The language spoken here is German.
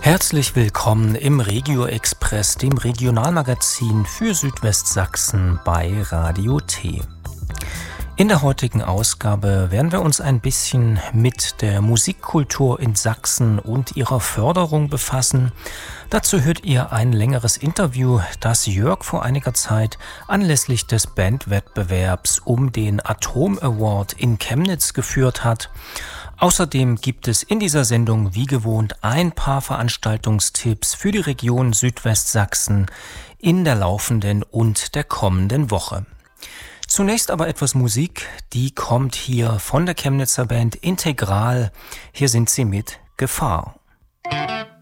Herzlich willkommen im Regio Express, dem Regionalmagazin für Südwestsachsen bei Radio T. In der heutigen Ausgabe werden wir uns ein bisschen mit der Musikkultur in Sachsen und ihrer Förderung befassen. Dazu hört ihr ein längeres Interview, das Jörg vor einiger Zeit anlässlich des Bandwettbewerbs um den Atom Award in Chemnitz geführt hat. Außerdem gibt es in dieser Sendung wie gewohnt ein paar Veranstaltungstipps für die Region Südwestsachsen in der laufenden und der kommenden Woche. Zunächst aber etwas Musik, die kommt hier von der Chemnitzer Band Integral. Hier sind sie mit Gefahr.